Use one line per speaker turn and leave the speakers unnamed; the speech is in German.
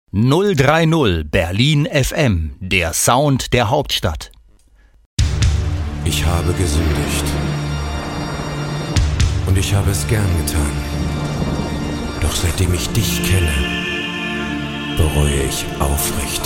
030 Berlin FM, der Sound der Hauptstadt.
Ich habe gesündigt. Und ich habe es gern getan. Doch seitdem ich dich kenne, bereue ich aufrichtig.